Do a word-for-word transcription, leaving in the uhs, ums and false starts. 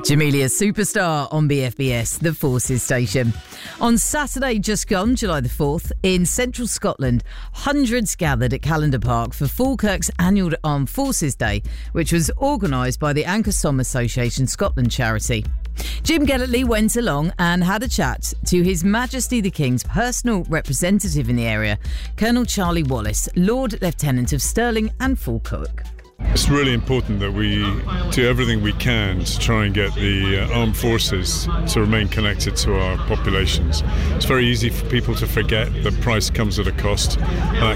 Jamelia Superstar on B F B S, the Forces station. On Saturday just gone, July the fourth, in central Scotland, hundreds gathered at Callender Park for Falkirk's annual Armed Forces Day, which was organised by the Anchorsom Association Scotland charity. Jim Gellertley went along and had a chat to His Majesty the King's personal representative in the area, Colonel Charlie Wallace, Lord Lieutenant of Stirling and Falkirk. It's really important that we do everything we can to try and get the uh, armed forces to remain connected to our populations. It's very easy for people to forget that price comes at a cost. And